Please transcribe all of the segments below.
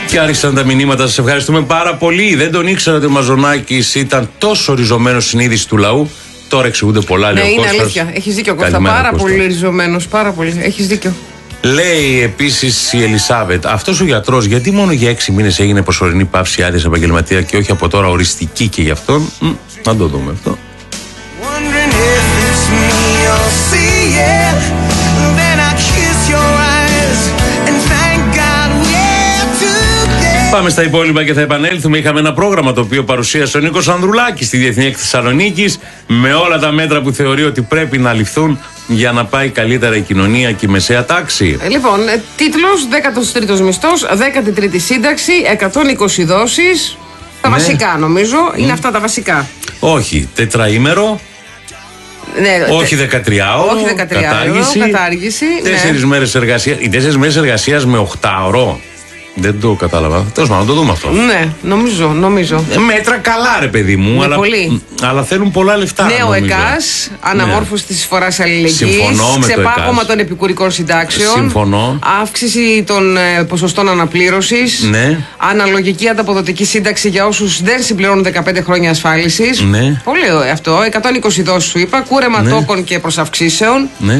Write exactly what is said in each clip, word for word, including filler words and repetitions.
Και άρχισαν τα μηνύματα. Σας ευχαριστούμε πάρα πολύ. Δεν τον ήξερα ότι ο Μαζονάκης ήταν τόσο ριζωμένος στην είδηση του λαού. Τώρα εξηγούνται πολλά, λέει ναι, ο είναι Κώστας. αλήθεια. Έχεις δίκιο, Κώστα. Καλημέρα, Πάρα Κώστα. πολύ ριζωμένος. Πάρα πολύ. Έχεις δίκιο. Λέει επίσης η Ελισάβετ, αυτός ο γιατρός γιατί μόνο για έξι μήνες έγινε προσωρινή πάυση άδειας επαγγελματία και όχι από τώρα οριστική και γι' αυτόν. Μ, να το δούμε αυτό. Πάμε στα υπόλοιπα και θα επανέλθουμε. Είχαμε ένα πρόγραμμα το οποίο παρουσίασε ο Νίκος Ανδρουλάκης στη Διεθνή Έκθεση Θεσσαλονίκης με όλα τα μέτρα που θεωρεί ότι πρέπει να ληφθούν για να πάει καλύτερα η κοινωνία και η μεσαία τάξη. Ε, λοιπόν, ε, τίτλος δέκατος τρίτος μισθός, δέκατη τρίτη σύνταξη, εκατόν είκοσι δόσεις. Τα Ναι. βασικά νομίζω. Είναι αυτά τα βασικά. Όχι, τετραήμερο. Ναι, Όχι δεκατριάωρο. όχι δεκατριάωρο, Κατάργηση. κατάργηση, ναι. Τέσσερις μέρες εργασίας. Οι τέσσερις μέρες εργασίας με οχτάωρο. Δεν το κατάλαβα. Τέλος πάντων, να το δούμε αυτό. Ναι, νομίζω, νομίζω. Ε, μέτρα καλά, ρε παιδί μου. Ναι, αλλά, πολύ. αλλά θέλουν πολλά λεφτά. Νέο νομίζω. ΕΚΑΣ, αναμόρφωση της εισφοράς αλληλεγγύης, Συμφωνώ με το ξεπάγωμα ΕΚΑΣ. των επικουρικών συντάξεων, Συμφωνώ. αύξηση των ε, ποσοστών αναπλήρωσης, Ναι. αναλογική ανταποδοτική σύνταξη για όσους δεν συμπληρώνουν δεκαπέντε χρόνια ασφάλισης. Ναι. Πολύ ωραίο αυτό. εκατόν είκοσι δόσεις σου είπα, κούρεμα Ναι. τόκων και προσαυξήσεων. Ναι,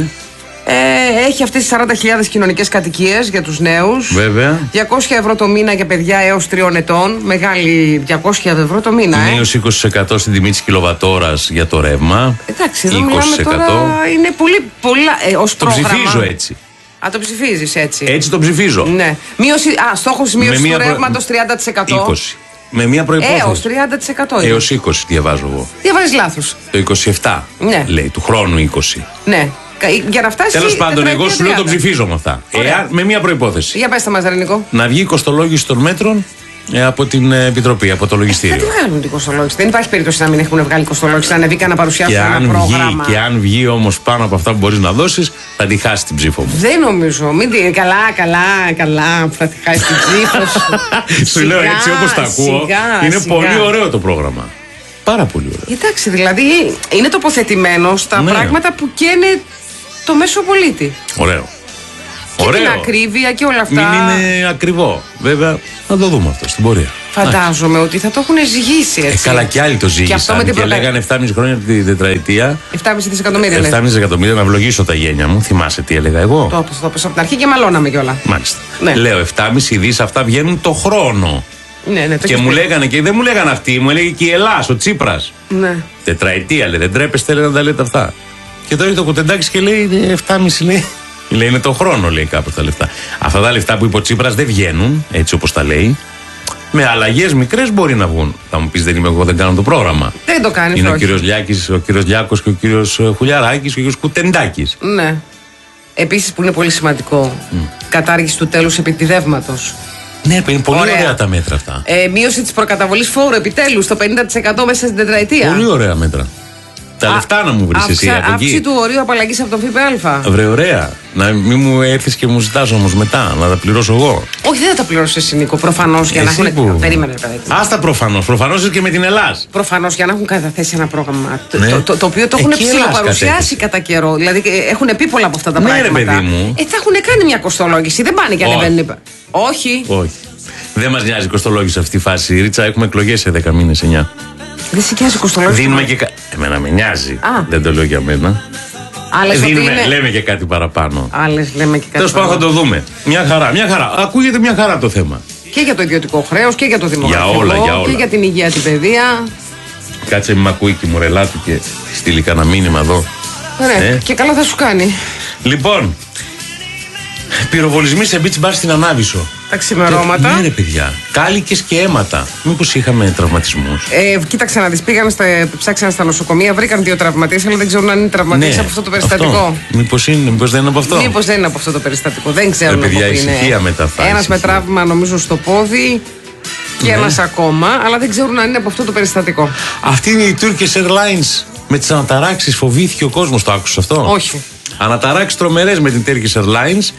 Ε, έχει αυτές τις σαράντα χιλιάδες κοινωνικές κατοικίες για τους νέους. βέβαια. διακόσια ευρώ το μήνα για παιδιά έως τριών ετών. Μεγάλη διακόσια ευρώ το μήνα, ε. Μείωση είκοσι τοις εκατό στην τιμή της κιλοβατόρας για το ρεύμα. Εντάξει, εδώ είκοσι μιλάμε τοις εκατό. τώρα. Είναι πολύ πολλά. Ε, ως Το πρόγραμμα. ψηφίζω έτσι. Α, το ψηφίζεις έτσι. Έτσι το ψηφίζω. Ναι. Μείωση, α, στόχος Με μείωση μία του προ- ρεύματος τριάντα τοις εκατό. είκοσι. Με μία προϋπόθεση. Έως τριάντα τοις εκατό. είναι. Έως είκοσι διαβάζω εγώ. Διαβάζεις λάθος. Το είκοσι επτά Ναι. λέει, του χρόνου είκοσι. Ναι. Κα- Για να φτάσει. Τέλος πάντων, τετραετία εγώ σου λέω το τριάντα. ψηφίζω με αυτά. Ωραία. Εάν, με μία προϋπόθεση. Για πες τα μας, Ρενικό. Να βγει η κοστολόγηση των μέτρων ε, από την ε, Επιτροπή, από το Θα λογιστήριο. τη βγάλουν την κοστολόγηση. Δεν υπάρχει περίπτωση να μην έχουν βγάλει κοστολόγηση, να ανεβεί και να παρουσιάσουν Και ένα αν, βγει, πρόγραμμα. και αν βγει όμως πάνω από αυτά που μπορείς να δώσεις, θα τη χάσει την ψήφο μου. Δεν νομίζω. Μην τη... Καλά, καλά, καλά. Που θα τη χάσει την ψήφο σου. Σου λέω Σιγά, έτσι όπως τα ακούω. σιγά, Είναι σιγά. πολύ ωραίο το πρόγραμμα. Πάρα πολύ ωραίο. Εντάξει, δηλαδή είναι τοποθετημένο στα Ναι. πράγματα που καίνε το μέσο πολίτη. Ωραίο. Και Ωραίο. την ακρίβεια και όλα αυτά. Μην είναι ακριβό. Βέβαια, θα το δούμε αυτό στην πορεία. Φαντάζομαι ότι θα το έχουν ζυγίσει Ε, έτσι. καλά κι άλλοι το Και αυτό ζήγησαν με και, την προκα- λέγανε επτά κόμμα πέντε χρόνια την τετραετία. επτά κόμμα πέντε δισεκατομμύρια λες. επτά κόμμα πέντε εκατομμύρια να ευλογήσω τα γένια μου. Θυμάσαι τι έλεγα εγώ. Το έπαιζε, το έπαιζε από την αρχή και μαλώναμε κιόλα. Μάλιστα. Ναι. Λέω επτά κόμμα πέντε δις αυτά βγαίνουν το χρόνο. Ναι, ναι, το Και έχεις μου πει. λέγανε, και δεν μου λέγανε αυτοί, μου έλεγε και η Ελλάς, ο Τσίπρας. Ναι. Τετραετία λέει, δεν τρέπεστε λέει, να τα λέτε αυτά. Και τώρα το Κουτεντάκης και λέει επτά κόμμα πέντε λέει. Λέει είναι το χρόνο λέει κάπως τα λεφτά. Αυτά τα λεφτά που είπε ο Τσίπρας δεν βγαίνουν, έτσι όπως τα λέει. Με αλλαγές μικρές μπορεί να βγουν. Θα μου πεις δεν είμαι εγώ, δεν κάνω το πρόγραμμα. Δεν το κάνει. Είναι ο κύριος Λιάκης, ο κύριος Λιάκος και ο κύριος Χουλιαράκης και ο κύριος Κουτεντάκης. Ναι. Επίσης που είναι πολύ σημαντικό, κατάργηση του τέλους επιτιδεύματος. Ναι, είναι πολύ Ωραία. ωραία, τα μέτρα αυτά. Ε, μείωση της προκαταβολής φόρου επιτέλους το πενήντα τοις εκατό μέσα στην τετραετία. Πολύ ωραία μέτρα. Τα λεφτά να μου βρεις εσύ Αύξηση- από Αύξηση εκεί. του ορίου απαλλαγής από τον ΦΠΑ. Βρε, ωραία. Να μην μου έρθεις και μου ζητάς όμως μετά, να τα πληρώσω εγώ. Όχι, δεν θα τα πληρώσει εσύ, Νίκο. Προφανώς για να Εσύ έχουν. που- Περίμενε, ρε παιδάκι. Άστα προφανώς. Προφανώς είσαι και με την Ελλάς. Προφανώς για να έχουν καταθέσει ένα πρόγραμμα. το- Ναι. Το, το, το οποίο το έχουν Εκεί η Ελλάς ψηλοπαρουσιάσει κατέθεσε. κατά καιρό. Δηλαδή ε, έχουν πει πολλά από αυτά τα Ναι, ρε πράγματα. παιδί μου. Ε, θα έχουν κάνει μια κοστολόγηση. Δεν πάνε και Όχι. ανεβαίνουν. Όχι. Όχι. Δεν μας νοιάζει η κοστολόγηση αυτή τη φάση. Ρίτσα, έχουμε εκλογές σε δέκα μήνες, εννιά. Δεν σε νοιάζει η κοστολόγηση. Δίνουμε και. κα- Εμένα με νοιάζει. Α. Δεν το λέω για μένα. Άλλες ότι Δίνουμε, είναι. λέμε και κάτι παραπάνω. Άλλες λέμε και κάτι. Τέλος πάντων θα το δούμε. Μια χαρά, μια χαρά. Ακούγεται μια χαρά το θέμα. Και για το ιδιωτικό χρέος και για το δημογραφικό. όλα, για όλα. Και για την υγεία, την παιδεία. Κάτσε με μ' ακούει και η μουρελά του και στείλει κανένα μήνυμα εδώ. Ωραία. Ε. Και καλά θα σου κάνει. Λοιπόν, πυροβολισμοί σε beach bar στην Ανάβησο. Τα ξημερώματα. Ναι, ρε παιδιά. Κάλικες και αίματα. Μήπως είχαμε τραυματισμούς. Ε, κοίταξε να δεις, πήγαν στα, ψάξαν στα νοσοκομεία, βρήκαν δύο τραυματίες, αλλά δεν ξέρουν αν είναι τραυματίες από αυτό το περιστατικό. Αυτό. Μήπως είναι, μήπως δεν είναι από αυτό. Μήπως δεν είναι από αυτό το περιστατικό. Δεν ξέρουν Ρε, παιδιά, από πού είναι. ησυχία μετά θα, Ένας με ησυχία. τραύμα νομίζω στο πόδι και Ναι. ένας ακόμα, αλλά δεν ξέρουν αν είναι από αυτό το περιστατικό. Αυτή είναι η Turkish Airlines με τις αναταράξεις. Φοβήθηκε ο κόσμος, το άκουσες αυτό? Όχι. Αναταράξεις τρομερές με την Turkish Airlines.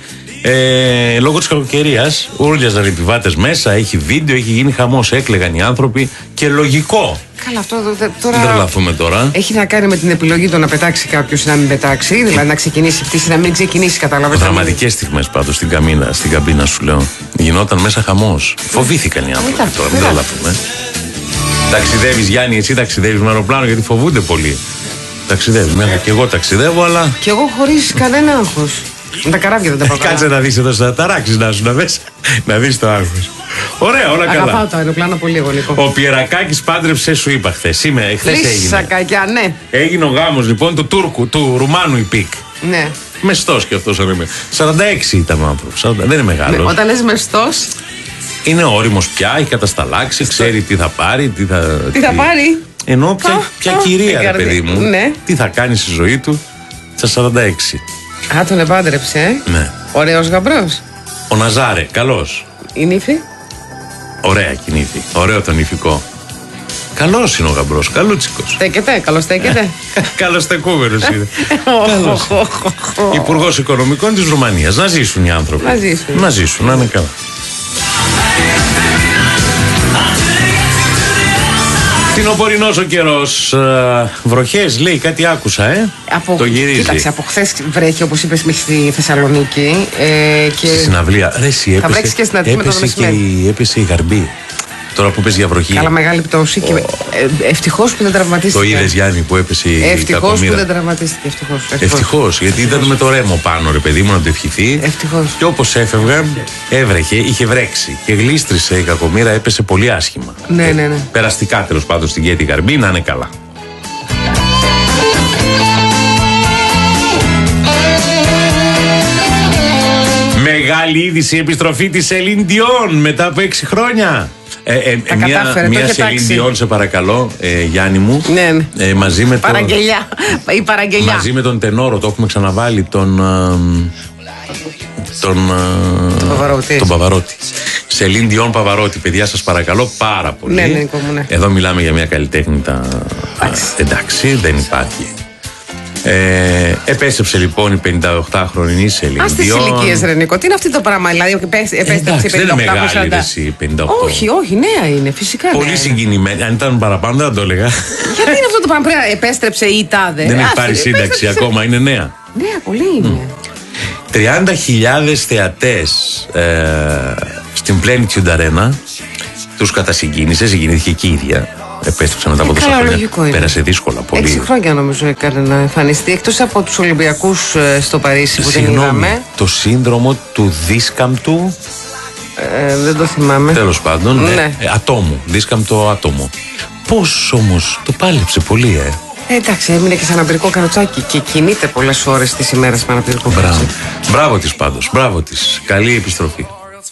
Ε, λόγω της κακοκαιρίας, ούρλιαζαν οι επιβάτες μέσα, έχει βίντεο, έχει γίνει χαμός, έκλαιγαν οι άνθρωποι και λογικό. Καλά, αυτό τώρα. Δεν τρελαθούμε τώρα. Έχει να κάνει με την επιλογή του να πετάξει κάποιος ή να μην πετάξει, δηλαδή να ξεκινήσει η πτήση, να μην ξεκινήσει, κατάλαβε. Δραματικές στιγμές πάντως στην καμίνα, στην καμπίνα σου λέω. Γινόταν μέσα χαμός. Φοβήθηκαν οι άνθρωποι τώρα, μην τρελαθούμε. Ταξιδεύεις, Γιάννη, εσύ ταξιδεύεις με αεροπλάνο γιατί φοβούνται πολύ. Ταξιδεύεις, μέχρι και εγώ ταξιδεύω, αλλά. Κι εγώ χωρίς κανένα άγχος. Με τα καράβια δεν τα πάω. Κάτσε να δεις εδώ στα ταράξεις να σου να βες, να δεις το άγχος. Ωραία, όλα καλά. Αγαπάω το αεροπλάνο πολύ εγώ, Νικό. Ο Πιερακάκης πάντρεψε, σου είπα χθες. Χθες έγινε. Κακιά, ναι. Έγινε ο γάμος λοιπόν του Τούρκου, του Ρουμάνου Ιππίκ. Ναι. Μεστός και αυτός αν είμαι. σαράντα έξι ήταν ο άνθρωπος. Δεν είναι μεγάλος. Ναι, όταν λες μεστός. Είναι όριμος πια, έχει κατασταλάξει, ξέρει τι θα πάρει. Τι θα, τι θα πάρει. Ενώ πια, πια α, κυρία, ρε παιδί μου. Ναι. Τι θα κάνει στη ζωή του στα σαράντα έξι. Α, τον επάντρεψε, ε. Ναι. Ωραίος γαμπρός. Ο Ναζάρε, καλός. Η νύφη. Ωραία και η νύφη. Ωραίο το νυφικό. Καλός είναι ο γαμπρός, καλούτσικος. Στέκεται, καλώς στέκεται. Καλοστεκούμενος είναι. Υπουργός Οικονομικών της Ρουμανίας. Να ζήσουν οι άνθρωποι. Να ζήσουν. Να ζήσουν, να είναι καλά. Φθινοπορεινός ο καιρός. Βροχές, λέει, κάτι άκουσα, ε. Από, το γυρίζει. Κοίταξε, από χθες βρέχει, όπως είπες, μέχρι στη Θεσσαλονίκη. Ε, και στη συναυλία. Ρε, εσύ, έπεσε, θα βρέξει και στην Αττική με το μεσημέρι. Έπεσε η Γαρμπή. Τώρα που πες για βροχή. Καλά, μεγάλη πτώση. Oh. Και ε, ευτυχώς που δεν τραυματίστηκε. Το είδες, Γιάννη, που έπεσε η Ευτυχώς που δεν τραυματίστηκε. Ευτυχώς. Ευτυχώς, γιατί ήταν με το ρέμο πάνω, ρε παιδί μου, να το ευχηθεί. Ευτυχώς. Και όπως έφευγαν, έβρεχε, είχε βρέξει. Και γλίστρισε η κακομοίρα, έπεσε πολύ άσχημα. Ναι, ναι, ναι. Περαστικά τέλος πάντων στην Κέτη Γαρμπή, να είναι καλά. Μεγάλη είδηση, επιστροφή της Celine Dion μετά από έξι χρόνια. Ε, ε, Τα μια κατάφερε, μια Celine Dion, σε παρακαλώ, ε, Γιάννη μου. Ναι, ναι. Ε, μαζί με τον, παραγγελιά. Η παραγγελιά. Μαζί με τον τενόρο, το έχουμε ξαναβάλει, τον. Τον, τον Παβαρότη. Τον Παβαρότη. Celine Dion Παβαρότη, παιδιά, σας παρακαλώ πάρα πολύ. Ναι, ναι, Νικό μου, ναι. Εδώ μιλάμε για μια καλλιτέχνητα. Εντάξει. Εντάξει, δεν υπάρχει. Ε, επέστρεψε λοιπόν η πενηνταοκτάχρονη Celine Dion. Ας τις ηλικίες, ρε Νικό, τι είναι αυτό το πράγμα, δηλαδή επέστρεψε η πενηνταοκτάχρονη. Δεν είναι μεγάλη εσύ, πενηνταοκτώ. Όχι, όχι, νέα είναι, φυσικά. Πολύ νέα συγκινημένη. Αν ήταν παραπάνω δεν θα το έλεγα. Γιατί είναι αυτό το πράγμα, πρέπει επέστρεψε η τάδε. Δεν έχει πάρει σύνταξη ακόμα, είναι νέα. Νέα, πολύ είναι. τριάντα χιλιάδες θεατές ε, στην Plenitude Arena τους κατασυγκίνησε, συγκινήθηκε και η ίδια. Επέστρεψε μετά από τόσα χρόνια. Πέρασε δύσκολα πολύ. Έξι χρόνια νομίζω έκανε να εμφανιστεί, εκτός από τους Ολυμπιακούς ε, στο Παρίσι που Συγγνώμη, δεν είδαμε. Το σύνδρομο του δίσκαμπτου. Ε, δεν το θυμάμαι. Τέλος πάντων. Ναι. Ναι. Ε, ατόμου. Δίσκαμπτο άτομο. Πώς όμως το πάλεψε πολύ, ε. Ε, εντάξει, έμεινε και σε αναπηρικό καροτσάκι και κινείται πολλές ώρες της ημέρας με αναπηρικό καροτσάκι. Μπράβο της πάντως. Μπράβο της. Καλή επιστροφή.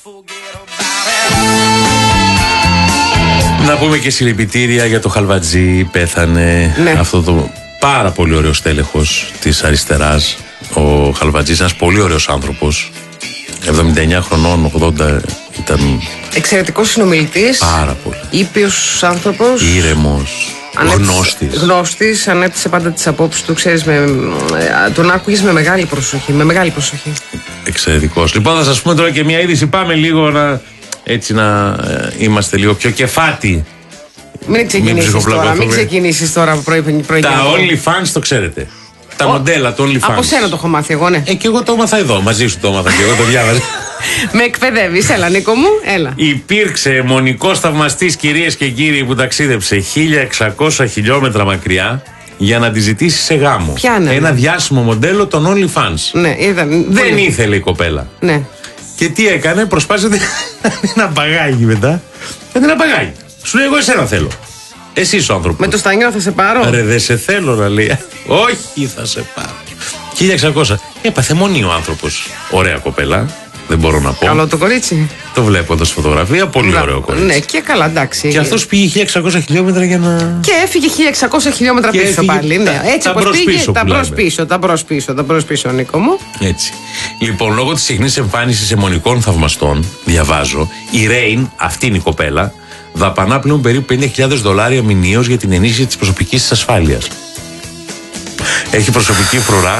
Να πούμε και συλληπιτήρια για το Χαλβατζή. Πέθανε, ναι, αυτό το πάρα πολύ ωραίο στέλεχος της αριστεράς. Ο Χαλβατζής, ένας πολύ ωραίος άνθρωπος. εβδομήντα εννιά χρονών, ογδόντα ήταν. Εξαιρετικός συνομιλητής. Πάρα πολύ. Ήπιος άνθρωπος. Ήρεμος. Γνώστης. Γνώστης, ανέπτυσε πάντα τις απόψεις του, ξέρεις, με, τον άκουγες με μεγάλη προσοχή. Με μεγάλη προσοχή. Εξαιρετικός. Λοιπόν, θα σας πούμε τώρα και μια είδηση. Πάμε λίγο να. Έτσι να ε, είμαστε λίγο πιο κεφάτι. Μην ξεκινήσεις τώρα, μην ξεκινήσεις τώρα πρωί, πρωί Τα OnlyFans το ξέρετε. Τα Ο... μοντέλα του OnlyFans. Από σένα το έχω μάθει εγώ, ναι. Ε, και εγώ το έμαθα εδώ, μαζί σου το έμαθα και εγώ το διάβαζα. Με εκπαιδεύεις, έλα Νίκο μου, έλα. Υπήρξε αιμονικός θαυμαστής, κυρίες και κύριοι, που ταξίδεψε χίλια εξακόσια χιλιόμετρα μακριά για να τη ζητήσει σε γάμο. Πιάνε, ένα ναι. διάσημο μοντέλο των OnlyFans. Ναι, ήταν. Δεν πολύ. Ήθελε η κοπέλα. Ναι. Και τι έκανε, προσπάθησε να παγάγει μετά. Να την απαγάγει. Σου λέει: εγώ εσένα θέλω. Εσύ ο άνθρωπος. Με το στανιό θα σε πάρω. Ρε, δεν σε θέλω να λέει. Όχι, θα σε πάρω. χίλια εξακόσια. Έπαθε μονή ο άνθρωπος. Ωραία κοπέλα. Δεν μπορώ να πω. Καλό το κορίτσι. Το βλέπω εδώ στη φωτογραφία. Πολύ Λα, ωραίο κορίτσι. Ναι, και καλά, εντάξει. Και αυτός πήγε χίλια εξακόσια χιλιόμετρα για να. Και έφυγε χίλια εξακόσια χιλιόμετρα και πίσω πάλι. Ναι. Έτσι όπως πήγε. Τα μπρος πίσω, τα μπρος πίσω, τα μπρος πίσω, Νίκο μου. Έτσι. Λοιπόν, λόγω της συχνής εμφάνισης αιμονικών θαυμαστών, διαβάζω, η Ρέιν, αυτή είναι η κοπέλα, δαπανά πλέον περίπου πενήντα χιλιάδες δολάρια μηνίως για την ενίσχυση της προσωπικής της ασφάλειας. Έχει προσωπική φρουρά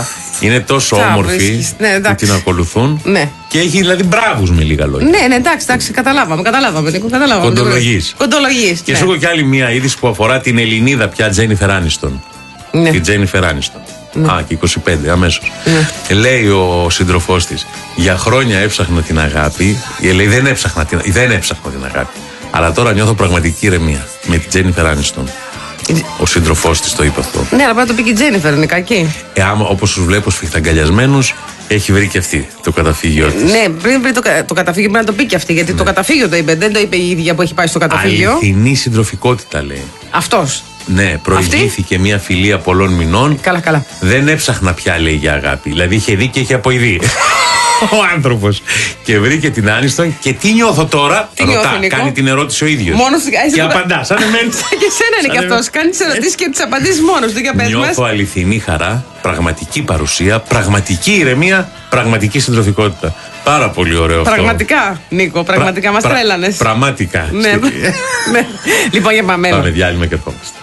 Είναι τόσο Τα όμορφη βρίσκεις. Ναι, που εντάξει. την ακολουθούν. Ναι. Και έχει δηλαδή μπράβους με λίγα λόγια. Ναι, ναι, εντάξει, εντάξει, καταλάβαμε, καταλάβαμε. Νίκο, καταλάβαμε. Κοντολογείς. Κοντολογείς. Και ναι. σου έχω κι άλλη μία είδηση που αφορά την Ελληνίδα πια Τζένιφερ Άνιστον. Ναι. Την Τζένιφερ Άνιστον. Ναι. Α, και είκοσι πέντε αμέσως. Ναι. Λέει ο σύντροφός της, για χρόνια έψαχνα την αγάπη. Λέει, δεν έψαχνα την, δεν έψαχνα την αγάπη. Αλλά τώρα νιώθω πραγματική ηρεμία με την Τζένιφερ Άνιστον. Ο σύντροφός της το είπε αυτό. Ναι, αλλά πρέπει να το πει και η Τζένιφερ, είναι κακή. Ε, άμα όπως τους βλέπω σφιχταγκαλιασμένους, έχει βρει και αυτή το καταφύγιο της. Ναι, πριν βρει το, κα- το καταφύγιο πρέπει να το πει και αυτή. Γιατί Ναι. το καταφύγιο το είπε, δεν το είπε η ίδια που έχει πάει στο καταφύγιο. Αληθινή συντροφικότητα λέει. Αυτός. Ναι, προηγήθηκε μια φιλία πολλών μηνών. Καλά, καλά. Δεν έψαχνα πια, λέει, για αγάπη. Δηλαδή είχε δει και είχε αποειδεί. Ο άνθρωπος. Και βρήκε την Άνιστον και τι νιώθω τώρα. Τι Ρωτά, νιώθει, Νίκο? κάνει την ερώτηση ο ίδιος. Μόνος του. Και απαντά. Σαν εμένα. Σαν και σένα είναι και αυτός. Κάνει τι ερωτήσει και τι απαντήσει μόνος του. Για πες μας. Νιώθω αληθινή χαρά, πραγματική παρουσία, πραγματική ηρεμία, πραγματική συντροφικότητα. Πάρα πολύ ωραίο αυτό. Πραγματικά, Νίκο, πραγματικά μας πρα- τρέλανες. Πραγματικά. Ναι, ναι. Λοιπόν, για πάμε. Πάμε διάλειμμα και ερχόμαστε.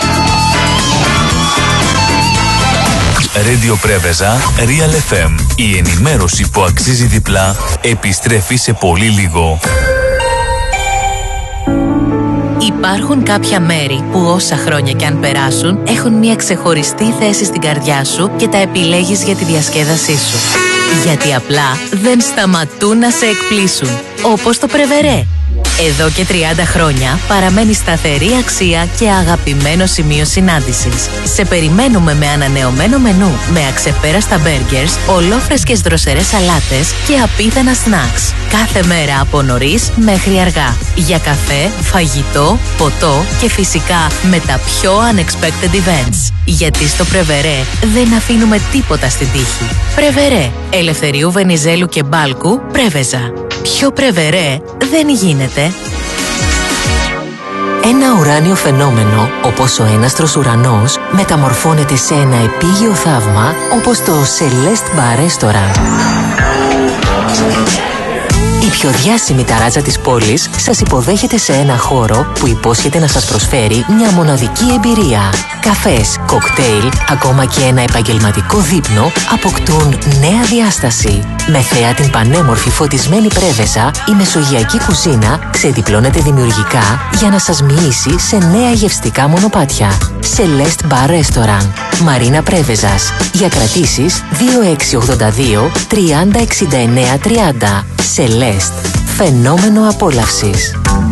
Radio Πρέβεζα, Real εφ εμ. Η ενημέρωση που αξίζει διπλά επιστρέφει σε πολύ λίγο. Υπάρχουν κάποια μέρη που όσα χρόνια κι αν περάσουν έχουν μια ξεχωριστή θέση στην καρδιά σου και τα επιλέγεις για τη διασκέδασή σου. Γιατί απλά δεν σταματούν να σε εκπλήσουν. Όπως το Πρεβερέ. Εδώ και τριάντα χρόνια παραμένει σταθερή αξία και αγαπημένο σημείο συνάντησης. Σε περιμένουμε με ανανεωμένο μενού, με αξεπέραστα μπέργκερς, ολόφρεσκες δροσερές σαλάτες και απίθανα σνακς. Κάθε μέρα από νωρίς μέχρι αργά. Για καφέ, φαγητό, ποτό και φυσικά με τα πιο unexpected events. Γιατί στο Πρεβερέ δεν αφήνουμε τίποτα στην τύχη. Πρεβερέ, Ελευθερίου Βενιζέλου και Μπάλκου, Πρέβεζα. Πιο Πρεβερέ δεν γίνεται. Ένα ουράνιο φαινόμενο, όπως ο έναστρος ουρανός, μεταμορφώνεται σε ένα επίγειο θαύμα, όπως το Celeste Bar Restaurant. Η πιο διάσημη ταράτσα της πόλης σας υποδέχεται σε ένα χώρο που υπόσχεται να σας προσφέρει μια μοναδική εμπειρία. Καφές, κοκτέιλ, ακόμα και ένα επαγγελματικό δείπνο αποκτούν νέα διάσταση. Με θέα την πανέμορφη φωτισμένη Πρέβεζα, η μεσογειακή κουζίνα ξεδιπλώνεται δημιουργικά για να σας μοιήσει σε νέα γευστικά μονοπάτια. Celeste Bar Restaurant, Μαρίνα Πρέβεζας. Για κρατήσεις δύο έξι ογδόντα δύο τριάντα εξήντα εννέα τριάντα. Celeste, φαινόμενο απόλαυσης.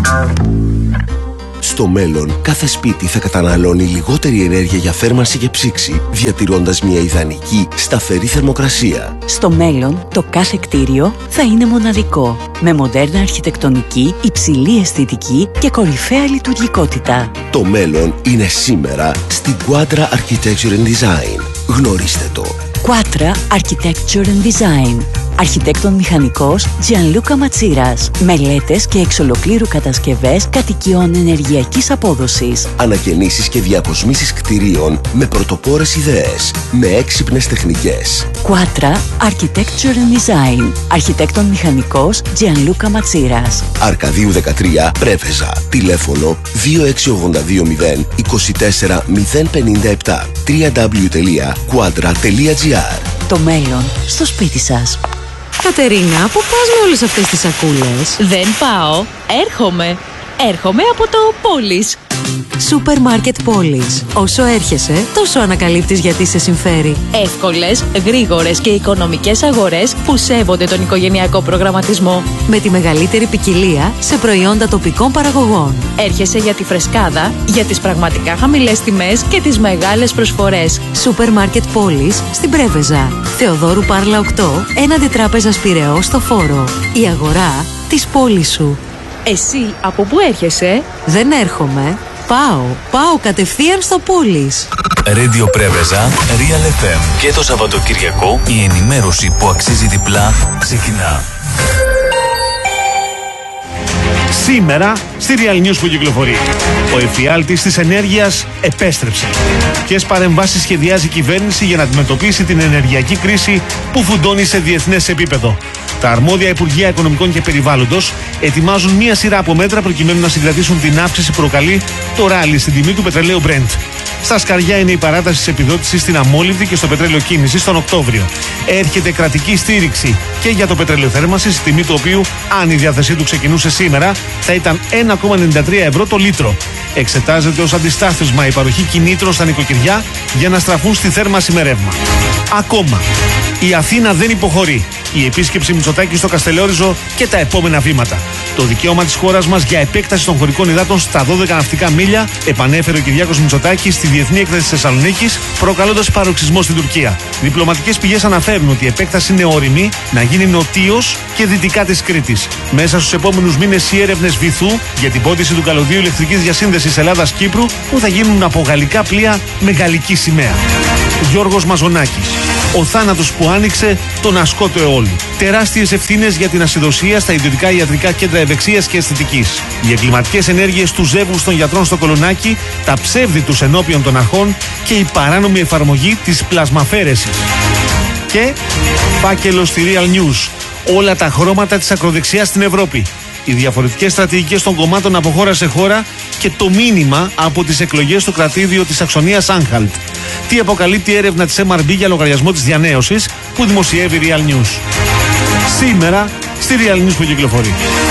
Στο μέλλον, κάθε σπίτι θα καταναλώνει λιγότερη ενέργεια για θέρμανση και ψήξη, διατηρώντας μια ιδανική, σταθερή θερμοκρασία. Στο μέλλον, το κάθε κτίριο θα είναι μοναδικό, με μοντέρνα αρχιτεκτονική, υψηλή αισθητική και κορυφαία λειτουργικότητα. Το μέλλον είναι σήμερα στην Quadra Architecture and Design. Γνωρίστε το. Quadra Architecture and Design. Αρχιτέκτον μηχανικός Gianluca Ματσίρας. Μελέτες και εξ ολοκλήρου κατασκευές κατοικιών ενεργειακής απόδοσης. Ανακαινήσεις και διακοσμήσεις κτηρίων με πρωτοπόρες ιδέες, με έξυπνες τεχνικές. Quadra Architecture and Design. Αρχιτέκτον μηχανικός Gianluca Ματσίρας. Αρκαδίου δεκατρία, Πρέβεζα. Τηλέφωνο δύο έξι ογδόντα δύο μηδέν είκοσι τέσσερα μηδέν πενήντα επτά. double-u double-u double-u τελεία quadra τελεία gr. Το μέλλον στο σπίτι σας. Κατερίνα, πού πας με όλες αυτές τις σακούλες? Δεν πάω, έρχομαι. Έρχομαι από το Πόλης. Σούπερ μάρκετ Πόλης. Όσο έρχεσαι, τόσο ανακαλύπτεις γιατί σε συμφέρει. Εύκολες, γρήγορες και οικονομικές αγορές που σέβονται τον οικογενειακό προγραμματισμό. Με τη μεγαλύτερη ποικιλία σε προϊόντα τοπικών παραγωγών. Έρχεσαι για τη φρεσκάδα, για τις πραγματικά χαμηλές τιμές και τις μεγάλες προσφορές. Σούπερ μάρκετ Πόλης στην Πρέβεζα. Θεοδόρου Πάρλα οκτώ, έναντι τράπεζας Πειραιώς στο Φόρο. Η αγορά της πόλης σου. Εσύ από πού έρχεσαι? Δεν έρχομαι. Πάω. Πάω κατευθείαν στο Πόλης. Radio Πρέβεζα, Real εφ εμ. Και το Σαββατοκυριακό η ενημέρωση που αξίζει διπλά ξεκινά. Σήμερα στη Real News που κυκλοφορεί. Ο εφιάλτης της ενέργειας επέστρεψε. Ποιες παρεμβάσεις σχεδιάζει η κυβέρνηση για να αντιμετωπίσει την ενεργειακή κρίση που φουντώνει σε διεθνές επίπεδο. Τα αρμόδια Υπουργεία Οικονομικών και Περιβάλλοντος ετοιμάζουν μία σειρά από μέτρα προκειμένου να συγκρατήσουν την αύξηση που προκαλεί το ράλι στην τιμή του πετρελαίου Brent. Στα σκαριά είναι η παράταση της επιδότησης στην αμόλυβδη και στο πετρέλαιο κίνησης τον Οκτώβριο. Έρχεται κρατική στήριξη και για το πετρέλαιο θέρμανσης, η τιμή του οποίου, αν η διάθεσή του ξεκινούσε σήμερα, θα ήταν ένα κόμμα ενενήντα τρία ευρώ το λίτρο. Εξετάζεται ως αντιστάθμισμα η παροχή κινήτρων στα νοικοκυριά για να στραφούν στη θέρμανση με ρεύμα. Ακόμα, η Αθήνα δεν υποχωρεί. Η επίσκεψη Μητσοτάκη στο Καστελόριζο και τα επόμενα βήματα. Το δικαίωμα της χώρας μας για επέκταση των χωρικών υδάτων στα δώδεκα ναυτικά μίλια επανέφερε ο Κυριάκος Μητσοτάκης στη Διεθνή Έκθεση της Θεσσαλονίκης, προκαλώντας παροξισμό στην Τουρκία. Διπλωματικές πηγές αναφέρουν ότι η επέκταση είναι όριμη να γίνει νοτίως και δυτικά της Κρήτης. Μέσα στους επόμενους μήνες οι έρευνες βυθού για την πόντιση του καλωδίου ηλεκτρικής διασύνδεσης Ελλάδα-Κύπρου που θα γίνουν από γαλλικά πλοία με γαλλική σημαία. Γιώργος Μαζονάκης. Ο θάνατος που άνοιξε τον ασκό του αιώλου. Τεράστιες ευθύνες για την ασυδοσία στα ιδιωτικά ιατρικά κέντρα ευεξίας και αισθητικής. Οι εγκληματικές ενέργειες του ζεύγους των γιατρών στο Κολονάκι, τα ψεύδη τους ενώπιον των αρχών και η παράνομη εφαρμογή της πλασμαφέρεσης. Και φάκελο στη Real News. Όλα τα χρώματα της ακροδεξιάς στην Ευρώπη. Οι διαφορετικές στρατηγικές των κομμάτων από χώρα σε χώρα και το μήνυμα από τις εκλογές στο κρατήδιο της Αξονίας Άνχαλτ. Τι αποκαλύπτει η έρευνα της εμ αρ μπι για λογαριασμό της διανέωσης που δημοσιεύει Real News. Σήμερα στη Real News που κυκλοφορεί.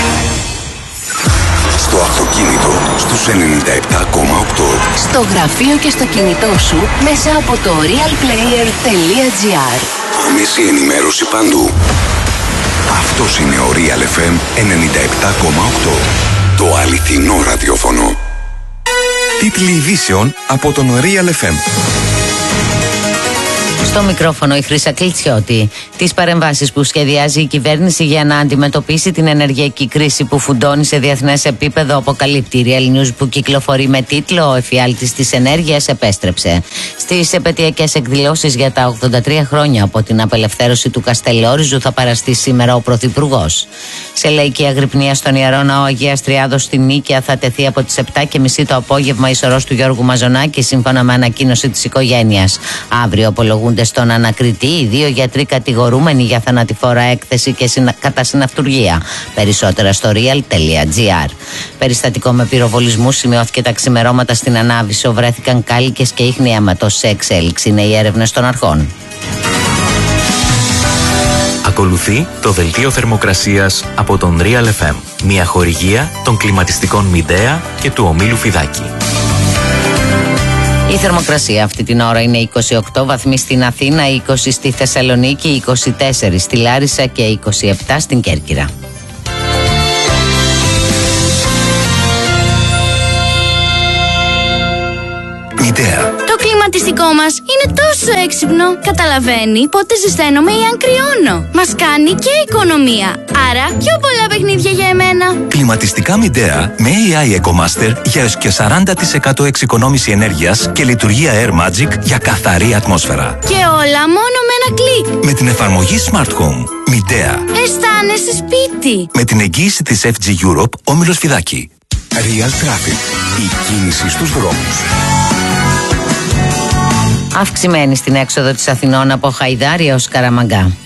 Στο αυτοκίνητο στους ενενήντα επτά κόμμα οκτώ. Στο γραφείο και στο κινητό σου μέσα από το real player τελεία gr. Άμεση ενημέρωση παντού. Αυτός είναι ο Real εφ εμ ενενήντα επτά κόμμα οκτώ. Το αληθινό ραδιόφωνο. Τίτλοι ειδήσεων από τον Real εφ εμ. Στο μικρόφωνο η Χρύσα Κλιτσιώτη. Τις παρεμβάσεις που σχεδιάζει η κυβέρνηση για να αντιμετωπίσει την ενεργειακή κρίση που φουντώνει σε διεθνές επίπεδο αποκαλύπτει η Real News που κυκλοφορεί με τίτλο «Ο εφιάλτης της ενέργειας επέστρεψε». Στις επαιτειακές εκδηλώσεις για τα ογδόντα τρία χρόνια από την απελευθέρωση του Καστελόριζου θα παραστεί σήμερα ο Πρωθυπουργός. Σε λαϊκή αγρυπνία στον Ιερό Ναό Αγίας Τριάδος στη Νίκαια θα τεθεί από τις επτά και μισή το απόγευμα η σωρός του Γιώργου Μαζονάκη, σύμφωνα με ανακοίνωση της οικογένειας. Αύριο απολογούνται στον ανακριτή οι δύο γιατροί κατηγορούμενοι για θανατηφόρα έκθεση και συνα... κατά συναυτουργία. Περισσότερα στο real τελεία gr. Περιστατικό με πυροβολισμούς σημειώθηκε τα ξημερώματα στην Ανάβησο. Βρέθηκαν κάλικες και ίχνη αίματος σε εξέλιξη. Είναι οι έρευνες των αρχών. Ακολουθεί το δελτίο θερμοκρασίας από τον Real εφ εμ. Μια χορηγία των κλιματιστικών Μιντέα και του ομίλου Φιδάκη. Η θερμοκρασία αυτή την ώρα είναι είκοσι οκτώ βαθμοί στην Αθήνα, είκοσι στη Θεσσαλονίκη, είκοσι τέσσερα στη Λάρισα και είκοσι επτά στην Κέρκυρα. Μητέα. Το κλιματιστικό μας είναι τόσο έξυπνο. Καταλαβαίνει πότε ζεσταίνομαι ή αν κρυώνω. Μας κάνει και οικονομία. Άρα πιο πολλά παιχνίδια για εμένα. Κλιματιστικά Μιντέα με έι άι EcoMaster για έως και σαράντα τοις εκατό εξοικονόμηση ενέργειας και λειτουργία Air Magic για καθαρή ατμόσφαιρα. Και όλα μόνο με ένα κλικ. Με την εφαρμογή Smart Home. Μιντέα. Αισθάνεσαι σπίτι. Με την εγγύηση της εφ τζι Europe, όμιλος Φιδάκη. Real Traffic. Η κίνηση στους δρόμους. Αυξημένη στην έξοδο της Αθηνών από Χαϊδάρη έως Καραμαγκά.